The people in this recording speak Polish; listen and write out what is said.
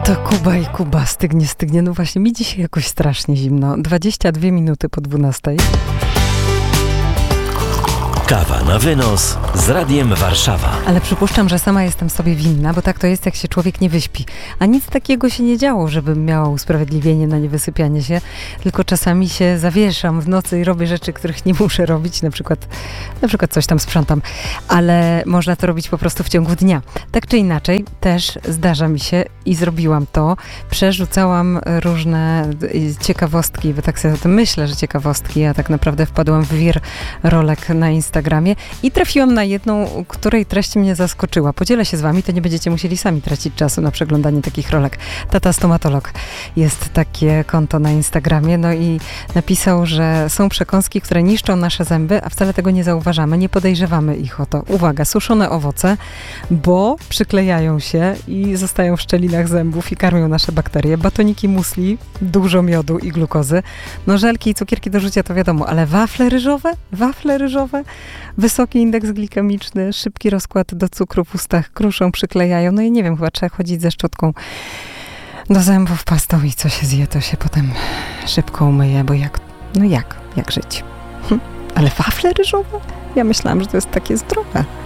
To Kuba i Kuba, stygnie. No właśnie, mi dzisiaj jakoś strasznie zimno. 22 minuty po 12. Kawa na wynos z Radiem Warszawa. Ale przypuszczam, że sama jestem sobie winna, bo tak to jest, jak się człowiek nie wyśpi. A nic takiego się nie działo, żebym miała usprawiedliwienie na niewysypianie się, tylko czasami się zawieszam w nocy i robię rzeczy, których nie muszę robić, na przykład coś tam sprzątam, ale można to robić po prostu w ciągu dnia. Tak czy inaczej, też zdarza mi się i zrobiłam to. Przerzucałam różne ciekawostki, bo tak sobie o tym myślę, że ciekawostki, a tak naprawdę wpadłam w wir rolek na Instagramie i trafiłam na jedną, której treść mnie zaskoczyła. Podzielę się z wami, to nie będziecie musieli sami tracić czasu na przeglądanie takich rolek. Tata Stomatolog jest takie konto na Instagramie, no i napisał, że są przekąski, które niszczą nasze zęby, a wcale tego nie zauważamy, nie podejrzewamy ich o to. Uwaga, suszone owoce, bo przyklejają się i zostają w szczelinach zębów i karmią nasze bakterie. Batoniki musli, dużo miodu i glukozy. No żelki i cukierki do rzucia to wiadomo, ale wafle ryżowe, wysoki indeks glikemiczny, szybki rozkład do cukru w ustach, kruszą, przyklejają. No i nie wiem, chyba trzeba chodzić ze szczotką do zębów, pastą i co się zje, to się potem szybko umyje, bo jak żyć? Ale wafle ryżowe? Ja myślałam, że to jest takie zdrowe.